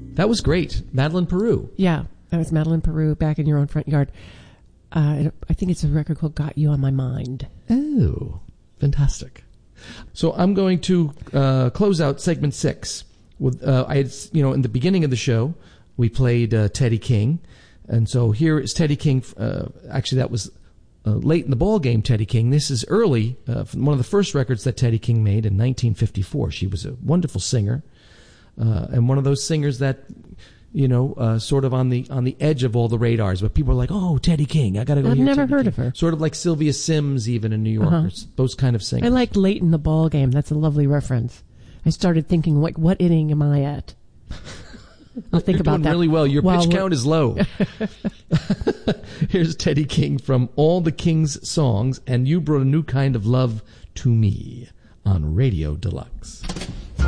That was great. Madeline Peru. Yeah, that was Madeline Peru, Back in Your Own Front Yard. I think it's a record called Got You on My Mind. Oh, fantastic. So I'm going to close out segment 6 with I had, in the beginning of the show we played Teddy King, and so here is Teddy King. Actually, that was late in the ball game. Teddy King. This is early, one of the first records that Teddy King made in 1954. She was a wonderful singer, and one of those singers that sort of on the edge of all the radars, but people are like, "Oh, Teddy King, I got to go." I've hear never Teddy heard King. of her. Sort of like Sylvia Sims, even in New York, those kind of singers. I like Late in the Ball Game. That's a lovely reference. I started thinking, what inning am I at? I'll think You're about doing that. really well. Your pitch count is low. Here's Teddy King from All the King's Songs, and You Brought a New Kind of Love to Me on Radio Deluxe.